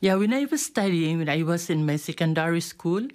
Yeah, when I was studying, when I was in my secondary school,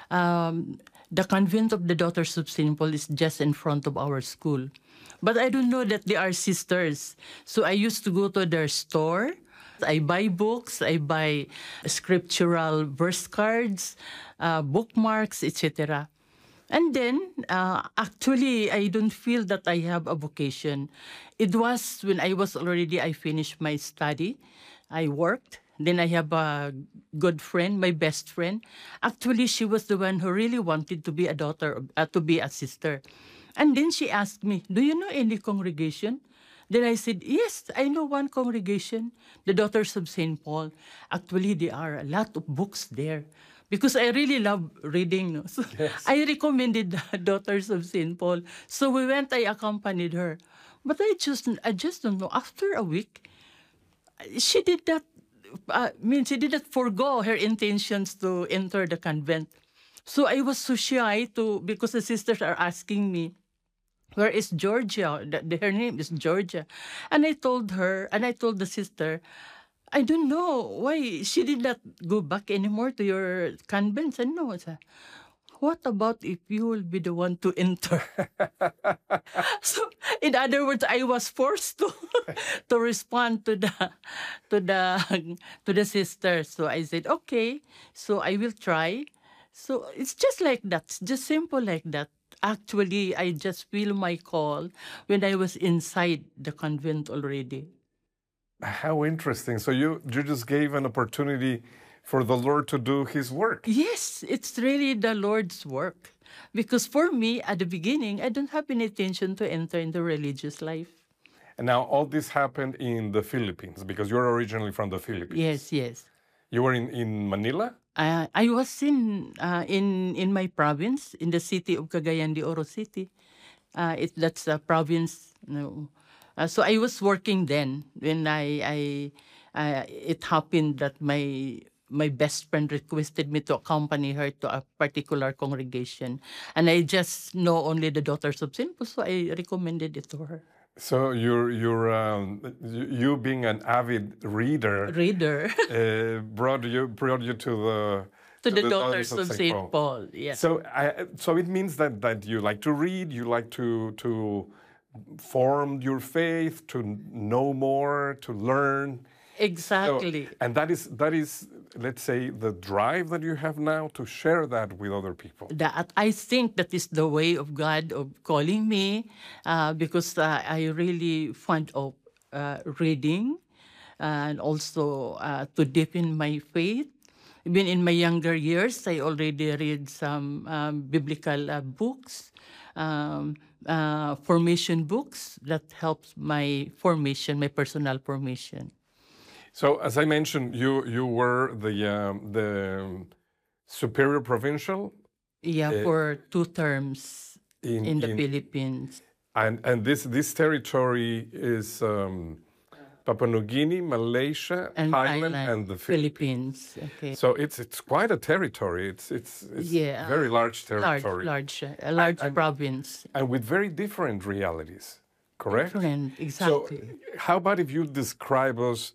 the convent of the Daughters of St. Paul is just in front of our school. But I don't know that they are sisters. So I used to go to their store. I buy books, I buy scriptural verse cards, bookmarks, etc. And then, actually, I don't feel that I have a vocation. It was when I finished my study. I worked. Then I have a good friend, my best friend. Actually, she was the one who really wanted to be a daughter, to be a sister. And then she asked me, "Do you know any congregation?" Then I said, "Yes, I know one congregation, the Daughters of St. Paul. Actually, there are a lot of books there." Because I really love reading. No? So Yes. I recommended the Daughters of St. Paul. So we went, I accompanied her. But I just don't know. After a week, she did not, she did not forgo her intentions to enter the convent. So I was so shy because the sisters are asking me, "Where is Georgia?" Her name is Georgia. And I told her, and I told the sister, "I don't know why she did not go back anymore to your convent." And no, what about if you will be the one to enter? So, in other words, I was forced to to respond to the to the sister. So I said, "Okay, so I will try." So it's just like that, just simple like that. Actually, I just feel my call when I was inside the convent already. How interesting. So you just gave an opportunity for the Lord to do his work. Yes, it's really the Lord's work. Because for me, at the beginning, I don't have any intention to enter into religious life. And now all this happened in the Philippines because you're originally from the Philippines. Yes, yes. You were in Manila? I was in my province, in the city of Cagayan de Oro City. That's a province. No. So I was working then when it happened that my best friend requested me to accompany her to a particular congregation, and I just know only the Daughters of St. Paul, so I recommended it to her. So you being an avid reader brought you to the Daughters of St. Paul. Yes. So it means that you like to read, you like to form your faith, to know more, to learn. Exactly. So, and that is, let's say, the drive that you have now to share that with other people. That I think that is the way of God of calling me, because I really fond of reading, and also to deepen my faith. Even in my younger years, I already read some biblical books, formation books that helps my formation, my personal formation. So, as I mentioned, you were the superior provincial. Yeah, for 2 terms in the Philippines. And this territory is Papua New Guinea, Malaysia, and Thailand, and the Philippines. Okay. So it's quite a territory. It's very large territory. A large province. And with very different realities, correct? Different, exactly. So how about if you describe us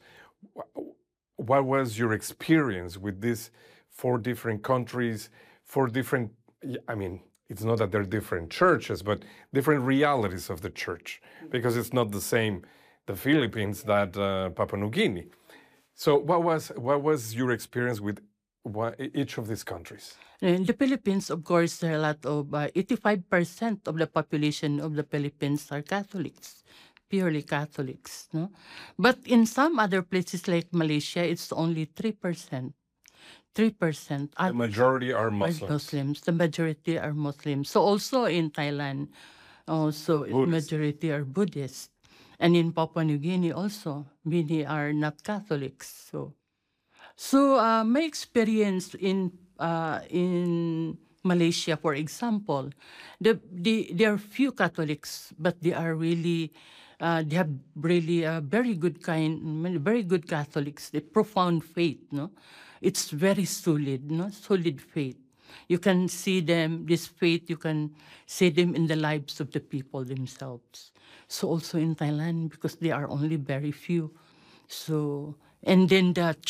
what was your experience with these 4 different countries, 4 different, I mean, it's not that they're different churches, but different realities of the church, because it's not the same, the Philippines, that Papua New Guinea. So what was your experience with each of these countries? In the Philippines, of course, there are a lot of 85% of the population of the Philippines are Catholics, purely Catholics. No? But in some other places like Malaysia, it's only 3%. 3%. The majority are Muslims. The majority are Muslims. So also in Thailand, also majority are Buddhists. And in Papua New Guinea also, many are not Catholics. So my experience in Malaysia, for example, there are few Catholics, but they are really they have really very good Catholics. The profound faith, no, it's very solid, no, solid faith. You can see them, this faith, you can see them in the lives of the people themselves. So also in Thailand, because they are only very few. So, and then the